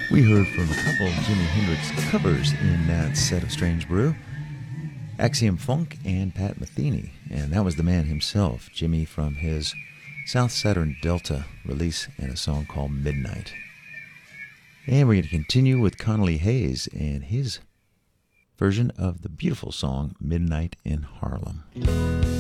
We heard from a couple of Jimi Hendrix covers in that set of Strange Brew, Axiom Funk and Pat Metheny, and that was the man himself, Jimmy, from his South Saturn Delta release and a song called Midnight. And we're going to continue with Connolly Hayes and his version of the beautiful song Midnight in Harlem.